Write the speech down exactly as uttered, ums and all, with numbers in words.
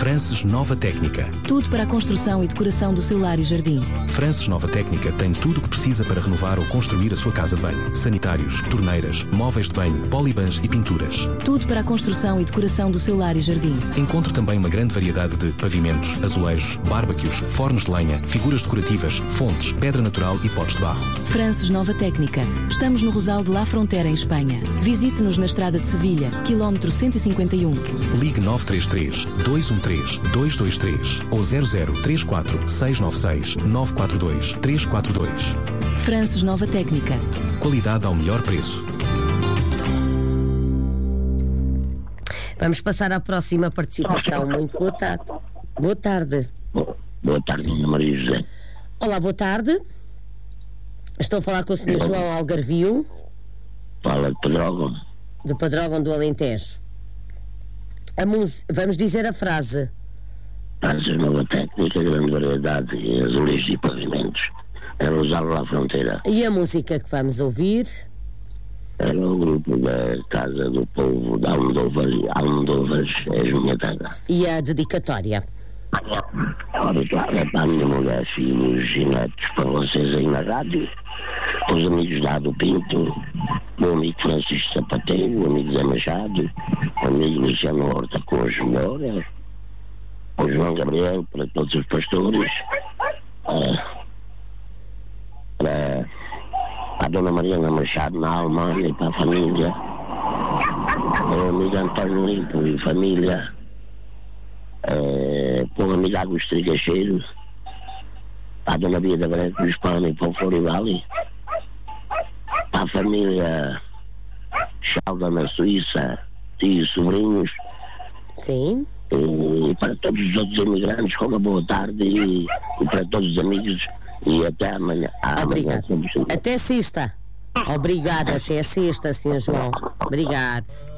Frances Nova Técnica. Tudo para a construção e decoração do seu lar e jardim. Frances Nova Técnica tem tudo o que precisa para renovar ou construir a sua casa de banho. Sanitários, torneiras, móveis de banho, polibans e pinturas. Tudo para a construção e decoração do seu lar e jardim. Encontre também uma grande variedade de pavimentos, azulejos, barbecues, fornos de lenha, figuras decorativas, fontes, pedra natural e potes de barro. Frances Nova Técnica. Estamos no Rosal de La Frontera, em Espanha. Visite-nos na estrada de Sevilha, quilómetro cento e cinquenta e um. Ligue nove três três, dois um três, dois dois três ou zero zero três quatro, seis nove seis, nove quatro dois, três quatro dois. Frances Nova Técnica. Qualidade ao melhor preço. Vamos passar à próxima participação. Muito boa tarde. Boa tarde. Boa tarde, Dona Maria José. Olá, boa tarde. Estou a falar com o senhor João Algarvio. Fala de Pedrógão. De Pedrógão do Alentejo. A música, vamos dizer a frase. Frances Nova Técnica, grande variedade e azulejos e pavimentos. É Rosal La Fronteira. E a música que vamos ouvir? Era o grupo da Casa do Povo de Almodóvar, Almodóvar é minha terra. E a dedicatória? Ora, claro, é para a minha mulher, filhos e netos, para vocês aí na rádio, para os amigos lá do Pinto, meu amigo Francisco Sapateiro, o amigo Zé Machado, o amigo Luciano Horta com os melhores, o João Gabriel, para todos os pastores, para, para a Dona Mariana Machado na Alemanha e para a família, o amigo António Limpo e família, é, para o amigo Agostinho Trigacheiro, para a Dona Bia da Branca do Espanha e para o Florivali, para a família Chalda na Suíça, tios, sobrinhos. Sim. E para todos os outros imigrantes, com uma boa tarde e, e para todos os amigos e até amanhã. Obrigado. Até sexta. Obrigada, até sexta, senhor João. Obrigado.